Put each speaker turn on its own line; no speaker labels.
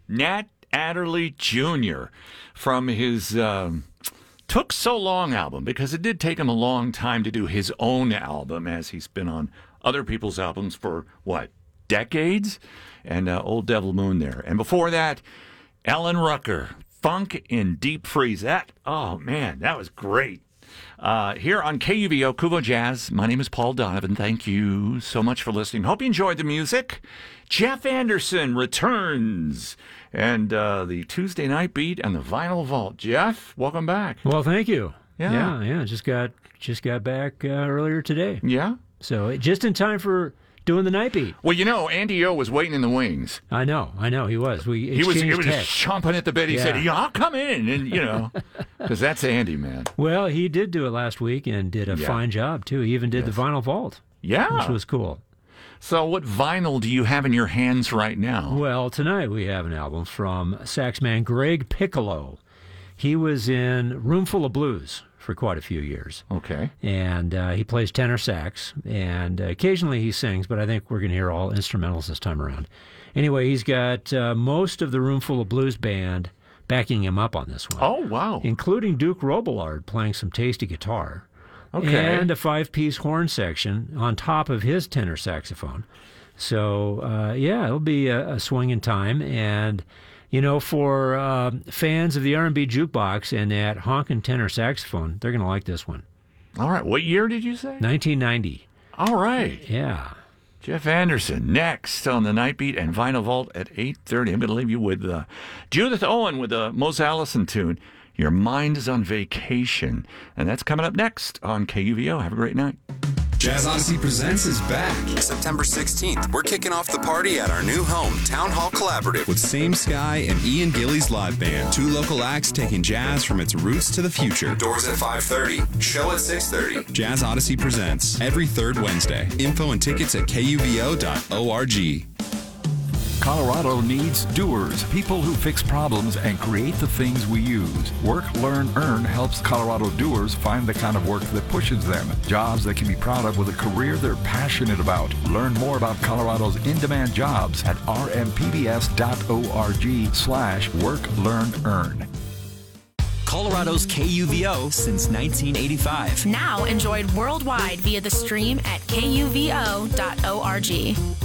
Nat Adderley Jr. from his Took So Long album, because it did take him a long time to do his own album, as he's been on other people's albums for, decades? And Old Devil Moon there. And before that, Alan Rucker, Funk in Deep Freeze. That was great. Here on KUVO, Kuvo Jazz, my name is Paul Donovan. Thank you so much for listening. Hope you enjoyed the music. Jeff Anderson returns. And the Tuesday Night Beat and the Vinyl Vault. Jeff, welcome back.
Well, thank you.
Yeah.
Just got back earlier today.
Yeah?
So just in time for doing the Night Beat.
Well, Andy O was waiting in the wings.
I know. He was.
He was chomping at the bit. He said, I'll come in. And, because that's Andy, man.
Well, he did do it last week and did a fine job, too. He even did the Vinyl Vault.
Yeah.
Which was cool.
So what vinyl do you have in your hands right now?
Well, tonight we have an album from saxman Greg Piccolo. He was in Roomful of Blues for quite a few years.
Okay.
And he plays tenor sax, and occasionally he sings, but I think we're going to hear all instrumentals this time around. Anyway, he's got most of the Roomful of Blues band backing him up on this one.
Oh, wow.
Including Duke Robillard playing some tasty guitar.
Okay.
And a 5-piece horn section on top of his tenor saxophone. So, it'll be a swinging time. And, for fans of the R&B jukebox and that honkin' tenor saxophone, they're going to like this one.
All right. What year did you say?
1990.
All right.
Yeah.
Jeff Anderson next on the Night Beat and Vinyl Vault at 8:30. I'm going to leave you with Judith Owen with the Mose Allison tune, Your Mind is on Vacation. And that's coming up next on KUVO. Have a great night.
Jazz Odyssey Presents is back.
September 16th, we're kicking off the party at our new home, Town Hall Collaborative.
With Same Sky and Ian Gillies Live Band. 2 local acts taking jazz from its roots to the future.
Doors at 5:30, show at 6:30.
Jazz Odyssey Presents every third Wednesday. Info and tickets at kuvo.org.
Colorado needs doers, people who fix problems and create the things we use. Work, Learn, Earn helps Colorado doers find the kind of work that pushes them. Jobs they can be proud of with a career they're passionate about. Learn more about Colorado's in-demand jobs at rmpbs.org/work, learn, earn.
Colorado's KUVO since 1985.
Now enjoyed worldwide via the stream at kuvo.org.